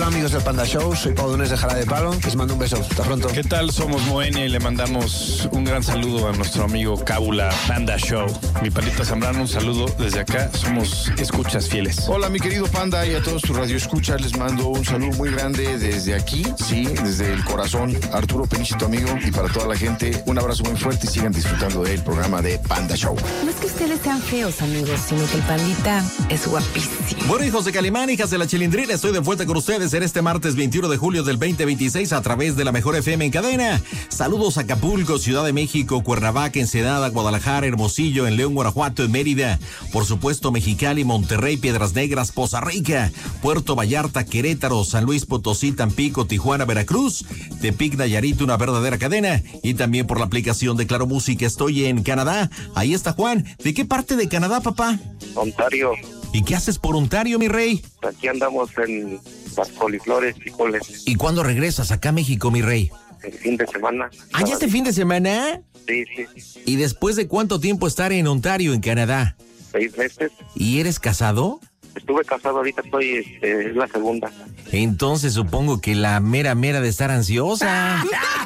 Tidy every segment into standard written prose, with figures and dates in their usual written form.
Hola amigos del Panda Show, soy Pau Dunes de Jara de Palo, les mando un beso, hasta pronto. ¿Qué tal? Somos Moenia y le mandamos un gran saludo a nuestro amigo Cábula Panda Show. Mi Pandita Zambrano, un saludo desde acá, somos escuchas fieles. Hola mi querido Panda y a todos tus radioescuchas les mando un saludo muy grande desde aquí, sí, desde el corazón. Arturo Peniche, tu amigo, y para toda la gente, un abrazo muy fuerte y sigan disfrutando del programa de Panda Show. No es que ustedes sean feos, amigos, sino que el Pandita es guapísimo. Bueno, hijos de Calimán, hijas de la Chilindrina, estoy de vuelta con ustedes en este martes 21 de julio del 2026 a través de la Mejor FM en cadena. Saludos a Acapulco, Ciudad de México, Cuernavaca, Ensenada, Guadalajara, Hermosillo, en León, Guanajuato, en Mérida, por supuesto Mexicali, Monterrey, Piedras Negras, Poza Rica, Puerto Vallarta, Querétaro, San Luis Potosí, Tampico, Tijuana, Veracruz, Tepic, Nayarit, una verdadera cadena, y también por la aplicación de Claro Música. Estoy en Canadá. Ahí está Juan. ¿De qué parte de Canadá, papá? Ontario. ¿Y qué haces por Ontario, mi rey? Aquí andamos en las coliflores y coles. ¿Y cuándo regresas acá a México, mi rey? El fin de semana. ¿Ah, ya este fin de semana? Sí. ¿Y después de cuánto tiempo estar en Ontario, en Canadá? 6 meses. ¿Y eres casado? Estuve casado, ahorita estoy, es la segunda. Entonces supongo que la mera de estar ansiosa.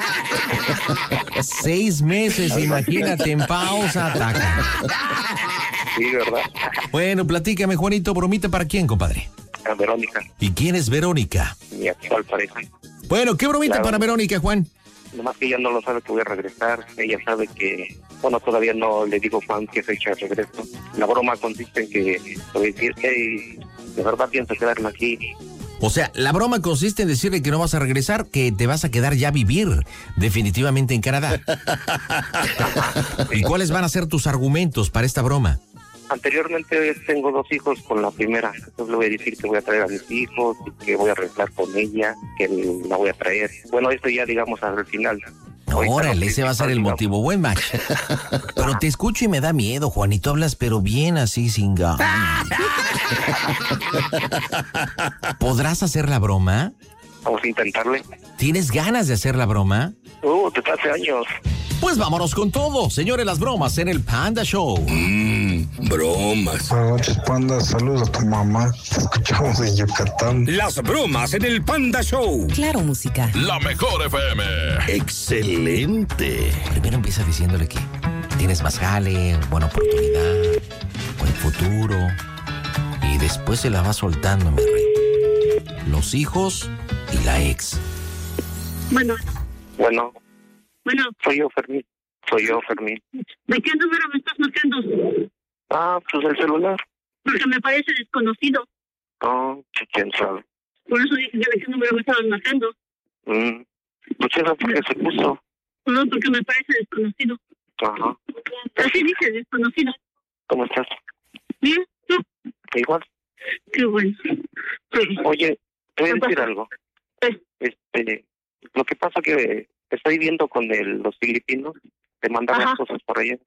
6 meses, imagínate, en pausa, taca. Sí, ¿verdad? Bueno, platícame, Juanito, bromita para quién, compadre. A Verónica. ¿Y quién es Verónica? Mi actual pareja. Bueno, ¿qué bromita para Verónica, Juan? Nomás que ella no lo sabe que voy a regresar. Ella sabe que, bueno, todavía no le digo Juan qué fecha regreso. La broma consiste en que le voy a decir, hey, de verdad pienso quedarme aquí. O sea, la broma consiste en decirle que no vas a regresar, que te vas a quedar ya a vivir definitivamente en Canadá. ¿Y cuáles van a ser tus argumentos para esta broma? Anteriormente tengo 2 hijos con la primera, entonces le voy a decir que voy a traer a mis hijos, que voy a regresar con ella, que la voy a traer. Bueno, esto ya digamos al final. Órale, ese va a ser el motivo. Buen match. Pero te escucho y me da miedo, Juanito. Hablas pero bien así, sin ganas. ¿Podrás hacer la broma? Vamos a intentarle. ¿Tienes ganas de hacer la broma? Desde hace años. Pues vámonos con todo, señores, las bromas en el Panda Show. Bromas. Buenas noches, Panda. Saludos a tu mamá. Te escuchamos en Yucatán. Las bromas en el Panda Show. Claro Música. La Mejor FM. Excelente. Primero empieza diciéndole que tienes más jale, buena oportunidad, buen futuro. Y después se la va soltando, mi rey. Los hijos y la ex. Bueno. Bueno. Soy yo, Fermín. ¿De qué número me estás marcando? Pues el celular. Porque me parece desconocido. ¿Quién sabe? Por eso dije de qué número me estaban marcando. Pues eso porque se puso. No, porque me parece desconocido. Ajá. Así dice, desconocido. ¿Cómo estás? Bien, ¿tú? Igual. Qué bueno. Sí. Oye, te voy a decir algo. Lo que pasa que estoy viendo con los filipinos de mandar las cosas por allá.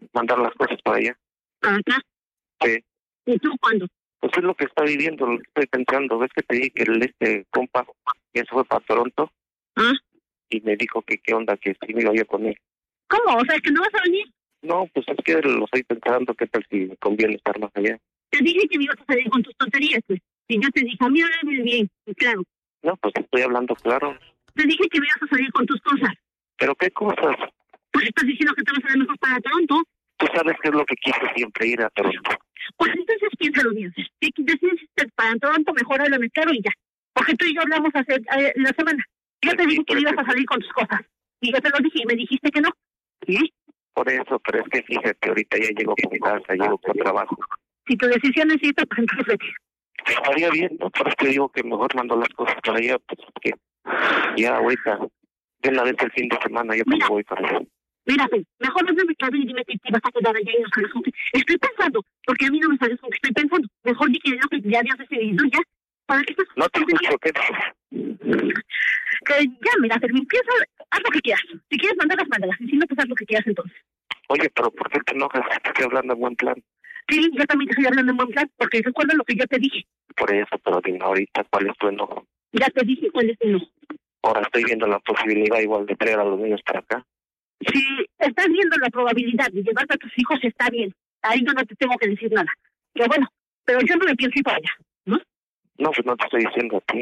¿Acá? Sí. ¿Y tú cuándo? Pues es lo que está viviendo, lo que estoy pensando. ¿Ves que te dije que este compa ya se fue para Toronto? Y me dijo que qué onda, que si me iba yo con él. ¿Cómo? O sea, ¿que no vas a venir? No, pues es que lo estoy pensando, qué tal si conviene estar más allá. Te dije que me ibas a salir con tus tonterías, pues. Y yo te dije, a mí háblame bien, y claro. No, pues estoy hablando claro. Te dije que me ibas a salir con tus cosas. ¿Pero qué cosas? Pues estás diciendo que te vas a ver mejor para Toronto. Tú sabes qué es lo que quise siempre, ir a Toronto. Pues entonces piénsalo bien. Si decides para Toronto, mejor háblame claro y ya. Porque tú y yo hablamos hace la semana. Yo te dije que me ibas a salir con tus cosas. Y yo te lo dije y me dijiste que no. ¿Sí? Por eso, pero es que fíjate, ahorita ya llego con casa, llego con trabajo. Si tu decisión es esta, pues entonces vete. Estaría bien, ¿no? Pero te digo que mejor mando las cosas para allá, pues porque ya ahorita, de una vez el fin de semana, yo me voy para allá. Mira, mejor no me claves y dime que te vas a quedar allá y nos quedamos juntos. Estoy pensando, porque a mí no me sabes con qué estoy pensando. Mejor di que lo que ya habías decidido ya. ¿Para qué estás? No te escucho, ¿qué? Que ya, mira, Fermín, piensa, haz lo que quieras. Si quieres mandarlas, mándalas. Y si no, pues haz lo que quieras entonces. Oye, pero ¿por qué te enojas? Te estoy hablando en buen plan. Sí, yo también te estoy hablando en buen plan, porque recuerda lo que yo te dije. Por eso, pero dime ahorita, ¿cuál es tu enojo? Ya te dije cuál es tu enojo. Ahora estoy viendo la posibilidad igual de traer a los niños para acá. Si estás viendo la probabilidad de llevarte a tus hijos, está bien. Ahí yo no te tengo que decir nada. Pero bueno, pero yo no me pienso ir para allá, ¿no? No, pues no te estoy diciendo a ti.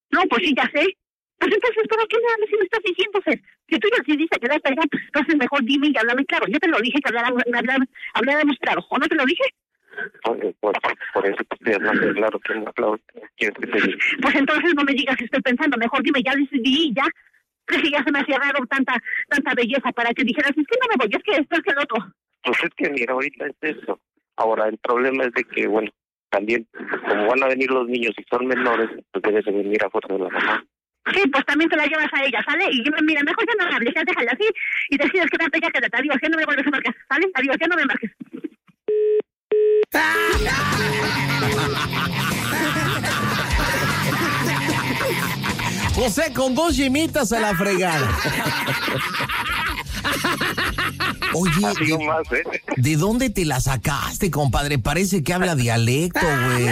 No, pues sí, ya sé. Pues entonces, ¿para qué me hablas si me estás diciendo, Fer? Si tú ya decidiste que da pegado, pues entonces mejor dime y háblame claro. Yo te lo dije que habláramos claro, ¿o no te lo dije? Por eso te estoy hablando claro, que no claro, quieres que te diga. Pues entonces no me digas que estoy pensando, mejor dime, ya decidí y ya. Que si ya se me hacía raro tanta belleza para que dijeras, es que no me voy, es que esto es que el otro. Pues es que mira, ahorita es eso. Ahora, el problema es de que, bueno, también, como van a venir los niños y son menores, pues debes de venir a fuerza de la mamá. Sí, pues también te la llevas a ella, ¿sale? Y mira, mejor ya no me hables, ya déjala así y decides que ya quédate. Adiós, ya no me vuelves a marcar, ¿sale? Adiós, ya no me marques. José, con 2 yemitas a la fregada. Oye, ¿de dónde te la sacaste, compadre? Parece que habla dialecto, güey.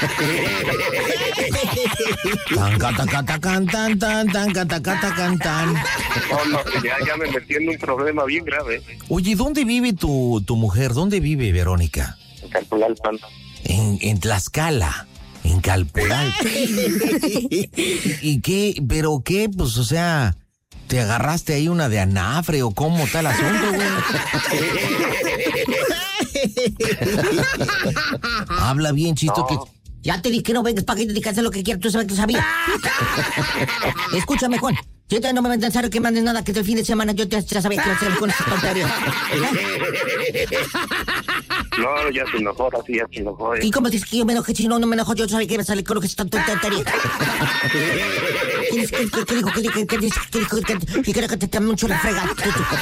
No, ya me metí en un problema bien grave. Oye, ¿dónde vive tu mujer? ¿Dónde vive, Verónica? En Calpulalpan. En Tlaxcala. En Calpulalpan. ¿Y qué? ¿Pero qué? Pues, o sea, ¿te agarraste ahí una de anafre o cómo está el asunto, güey? Habla bien, chisto, que... Ya te dije que no vengas para que te digas lo que quieras, tú sabes que sabía. Escúchame, Juan. Yo no me necesario que mandes nada, que el fin de semana yo ya sabía que iba a hacer con esa tontería. No, ya se enojó, así ya se enojó. ¿Y cómo dices que yo me enojé? Si no me enojó, yo sabía que iba a salir con esa tontería. ¿Qué dijo? Que creo que te da mucho la fregada.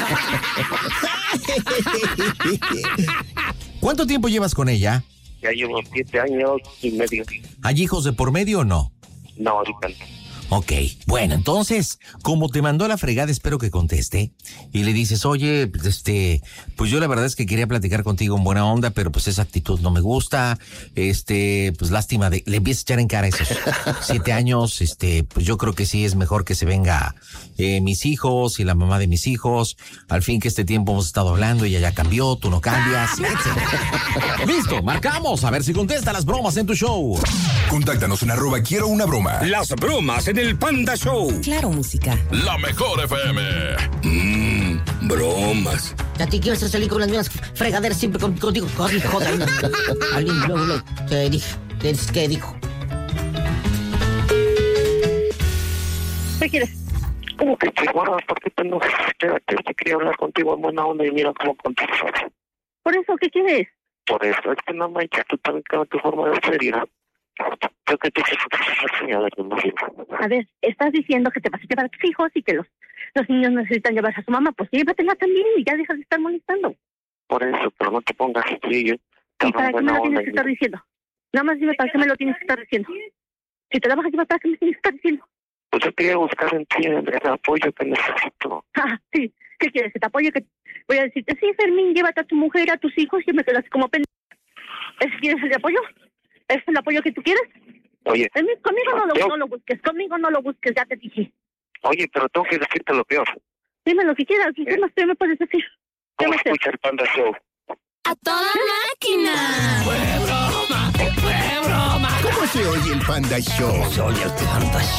¿Cuánto tiempo llevas con ella? Ya llevo 7 años y medio. ¿Hay hijos de por medio o no? No, ahorita no. Ok, bueno, entonces, como te mandó a la fregada, espero que conteste. Y le dices, oye, pues yo la verdad es que quería platicar contigo en buena onda, pero pues esa actitud no me gusta. Pues lástima le empiezas a echar en cara esos 7 años. Pues yo creo que sí es mejor que se venga mis hijos y la mamá de mis hijos. Al fin que este tiempo hemos estado hablando, ella ya cambió, tú no cambias, etc. Listo, marcamos, a ver si contesta las bromas en tu show. Contáctanos en @quiero una broma. Las bromas en el Panda Show. Claro, música. La mejor FM. Bromas. A ti quiero salir con las mismas fregaderas siempre contigo. Joder. Alguien luego te dije. ¿Qué dijo? ¿Qué quieres? ¿Cómo que Chihuahua? ¿Por qué te enojas? Quédate, yo quería hablar contigo en buena onda y mira cómo contestas. ¿Por eso qué quieres? Por eso, es que no manches, tú también cambias tu forma de ser, ¿no? Yo que te A ver, estás diciendo que te vas a llevar a tus hijos y que los niños necesitan llevarse a su mamá, pues llévatela también y ya dejas de estar molestando. Por eso, pero no te pongas así. ¿Y para qué me lo tienes que estar diciendo? Nada más dime para qué me lo tienes que estar diciendo. Si te la vas a llevar, ¿para qué me tienes que estar diciendo? Pues yo quería buscar en ti el apoyo que necesito. Ah, sí. ¿Qué quieres? ¿Que te apoye? Que voy a decirte, sí, Fermín, llévate a tu mujer, a tus hijos y me quedas como pendejo. ¿Quieres el apoyo? ¿Es el apoyo que tú quieres? Oye. Conmigo no lo busques, conmigo no lo busques, ya te dije. Oye, pero tengo que decirte lo peor. Dime lo que quieras, ¿qué más me puedes decir? ¿Cómo escucha el Panda Show? ¡A toda máquina! ¡Fue broma! ¿Cómo se oye el Panda Show? Se oye el Panda Show.